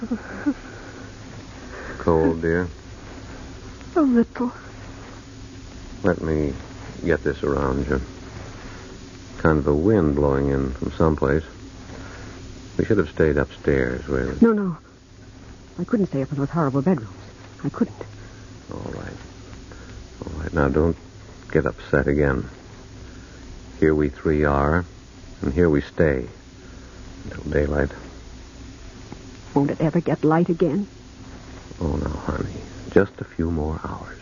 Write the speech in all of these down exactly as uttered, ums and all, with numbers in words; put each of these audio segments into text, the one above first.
Cold, dear? A little. Let me get this around you. Kind of a wind blowing in from someplace. We should have stayed upstairs. Where... No, no. I couldn't stay up in those horrible bedrooms. I couldn't. All right. All right. Now, don't get upset again. Here we three are, and here we stay until daylight. Won't it ever get light again? Oh, no, honey. Just a few more hours.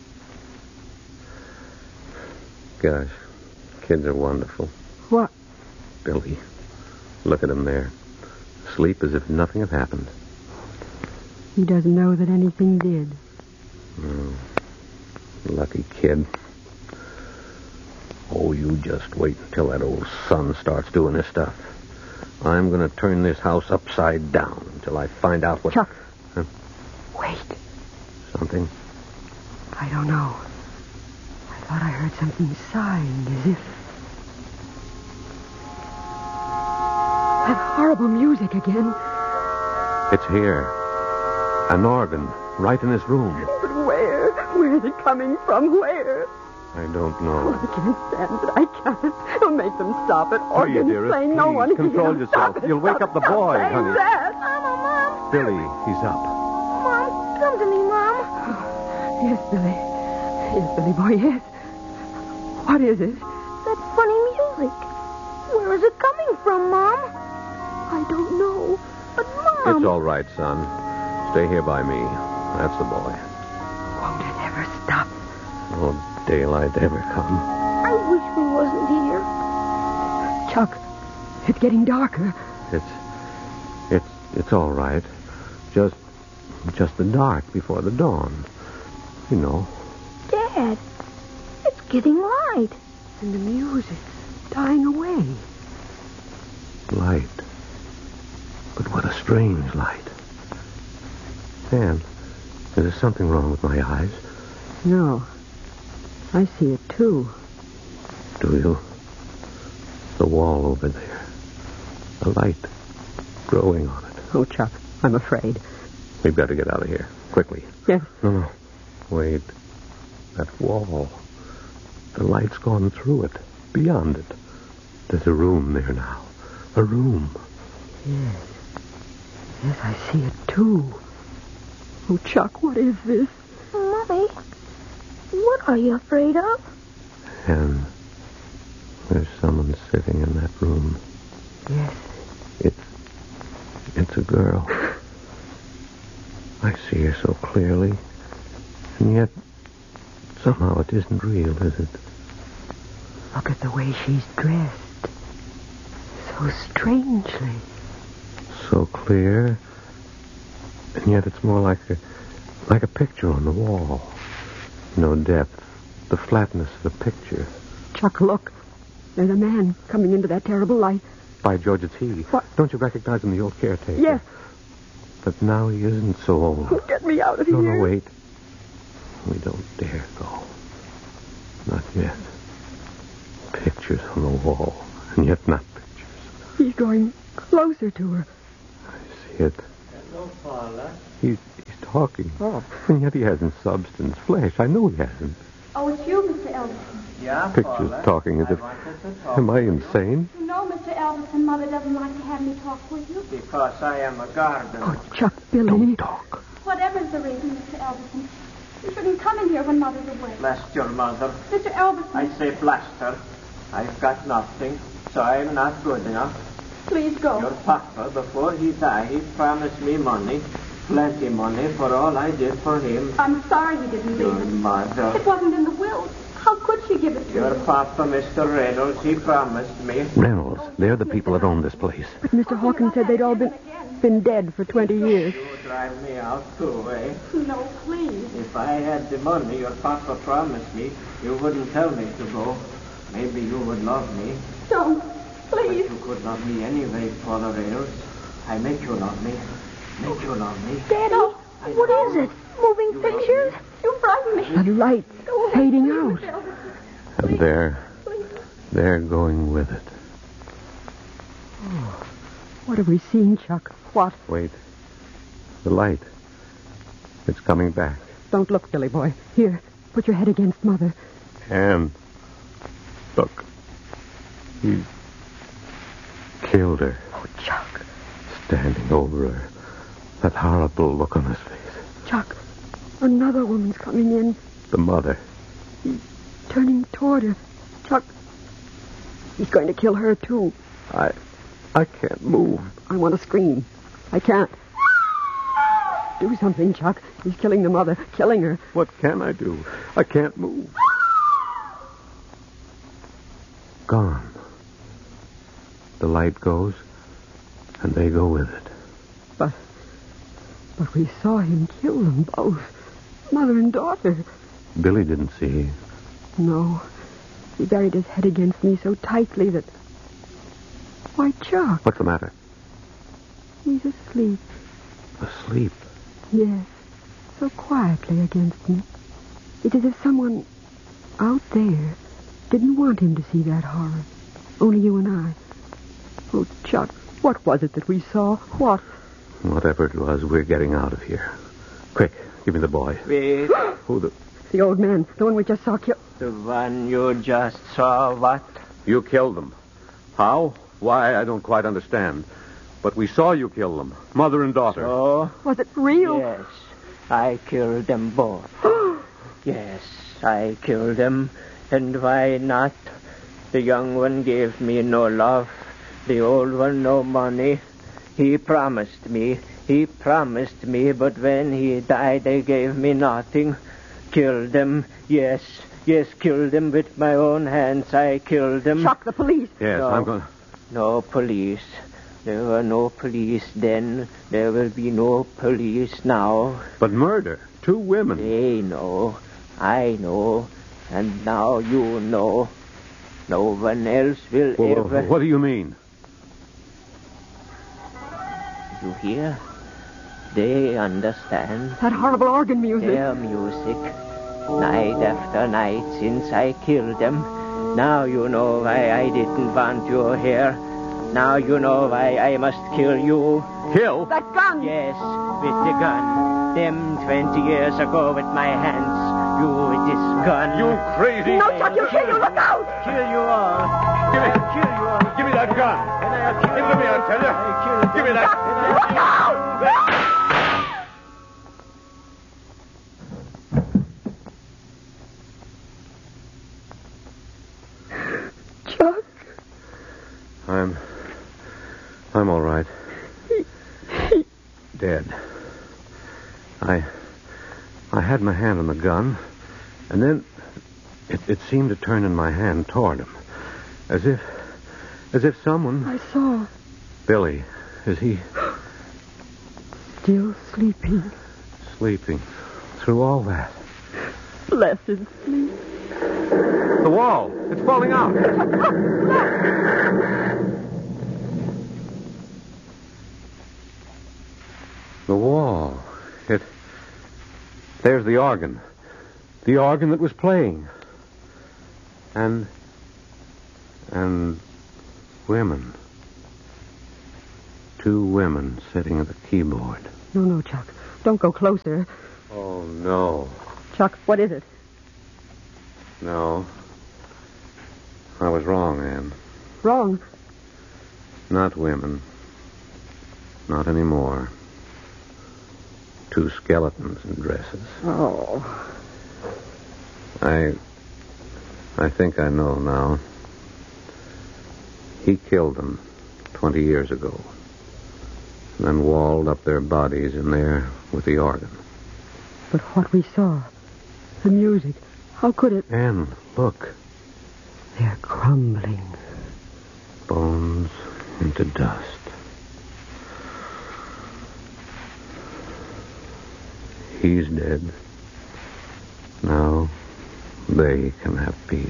Gosh, kids are wonderful. What? Billy, look at him there. Sleep as if nothing had happened. He doesn't know that anything did. Oh, lucky kid. Oh, you just wait until that old son starts doing this stuff. I'm going to turn this house upside down until I find out what... Chuck. Huh? Wait. Something? I don't know. I thought I heard something sighing as if... That horrible music again. It's here. An organ, right in his room. But where? Where is it coming from? Where? I don't Oh, know. I can't stand it. I can't. Don't make them stop it. Hurry, Organ dearest, playing. No please. one Control can yourself. Stop it. You'll wake Stop up the it. Stop boy, saying honey. That. Mama, Mom. Billy, he's up. Mom, come to me, Mom. Yes, Billy. Yes, Billy boy, yes. What is it? That funny music. Where is it coming from, Mom? I don't know. But, Mom... It's all right, son. Stay here by me. That's the boy. Won't it ever stop? Won't daylight ever come? I wish we wasn't here. Chuck, it's getting darker. It's... It's... It's all right. Just... Just the dark before the dawn. You know. Dad, it's getting light. And the music's dying away. Light. But what a strange light. Anne, is there something wrong with my eyes? No. I see it, too. Do you? The wall over there. A light growing on it. Oh, Chuck, I'm afraid. We've got to get out of here. Quickly. Yes. No, no. Wait. That wall. The light's gone through it. Beyond it. There's a room there now. A room. Yes. Yes, I see it, too. Oh, Chuck, what is this? Mommy, what are you afraid of? And there's someone sitting in that room. Yes. It's... It's a girl. I see her so clearly. And yet, somehow it isn't real, is it? Look at the way she's dressed. So strangely. So clear. And yet it's more like a... like a picture on the wall. No depth. The flatness of a picture. Chuck, look. There's a man coming into that terrible light. By George, it's he. What? Don't you recognize him, the old caretaker? Yes. But now he isn't so old. Get me out of No, here. no, wait. We don't dare go. Not yet. Pictures on the wall, and yet not pictures. He's going closer to her. I see it. Hello, Paula. He's, he's talking. Oh. And yet he hasn't substance, flesh. I know he hasn't. Oh, it's you, Mister Elvis. Yeah, Pictures Paula. talking as I if... wanted to talk Am I to you insane? You know, Mister Elvis, and Mother doesn't like to have me talk with you. Because I am a gardener. Oh, Chuck, Billy. Don't talk. Whatever's the reason, Mister Elvis, you shouldn't come in here when Mother's away. Bless your mother. Mister Elvis, I say blast her. I've got nothing, so I'm not good enough. please go. Your papa, before he died, he promised me money. Plenty money for all I did for him. I'm sorry you didn't Your leave it. mother. It wasn't in the will. How could she give it to Your you? papa, Mister Reynolds, he promised me. Reynolds, they're the people that own this place. But Mister Hawkins said they'd all been been dead for twenty years. You drive me out too, eh? No, please. If I had the money your papa promised me, you wouldn't tell me to go. Maybe you would love me. Don't. But Please. you could love me anyway, Paula Reynolds. I make you love me. Make you love me. Daddy, No. what is it? Moving pictures? You frighten me. The lights Go away, fading please, out. Mister Elvis. And they're... Please. they're going with it. What have we seen, Chuck? What? Wait. The light. It's coming back. Don't look, Billy boy. Here, put your head against Mother. Anne. Look. He killed her. Oh, Chuck. Standing over her. That horrible look on his face. Chuck, another woman's coming in. The mother. He's turning toward her. Chuck, he's going to kill her, too. I... I can't move. I want to scream. I can't. Do something, Chuck. He's killing the mother, killing her. What can I do? I can't move. Gone. The light goes, and they go with it. But, but we saw him kill them both. Mother and daughter. Billy didn't see. No. He buried his head against me so tightly that... Why, Chuck. What's the matter? He's asleep. Asleep. Yes. So quietly against me. It's as if someone out there didn't want him to see that horror. Only you and I. Oh, Chuck, what was it that we saw? What? Whatever it was, we're getting out of here. Quick, give me the boy. Wait. Who the... The old man, the one we just saw kill... The one you just saw, what? You killed them. How? Why, I don't quite understand. But we saw you kill them. Mother and daughter. Oh? Was it real? Yes. I killed them both. Yes, I killed them. And why not? The young one gave me no love. The old one no money. He promised me. He promised me, but when he died, they gave me nothing. Killed them. Yes, yes, killed them with my own hands. I killed them. Chuck, the police. Yes, No. I'm going... No police. There were no police then. There will be no police now. But murder. Two women. They know. I know. And now you know. No one else will Well, ever... what do you mean? You hear? They understand. That horrible organ music. Their music. Night after night since I killed them. Now you know why I didn't want you here. Now you know why I must kill you. Kill? That gun. Yes, with the gun. Them twenty years ago with my hands. You with this gun. You crazy... No, Chuck, you'll kill you. Look out. Kill you all. Give me... I'll kill you all. Give me that gun. And I'll kill Give it to me, I tell you. I'll kill Give me that... Look out. Chuck. I'm... I'm all right. Dead. I... I had my hand on the gun, and then it, it seemed to turn in my hand toward him. As if... As if someone... I saw. Billy, is he Still sleeping. sleeping through all that? Blessed sleep. The wall! It's falling out! The wall. It... There's the organ. The organ that was playing. And... And... women. Two women sitting at the keyboard. No, no, Chuck. Don't go closer. Oh, no. Chuck, what is it? No. I was wrong, Anne. Wrong. Not women. Not anymore. Two skeletons in dresses. Oh. I... I think I know now. He killed them twenty years ago. And then walled up their bodies in there with the organ. But what we saw, the music, how could it... Anne, look. They're crumbling. Bones into dust. He's dead. Now they can have peace.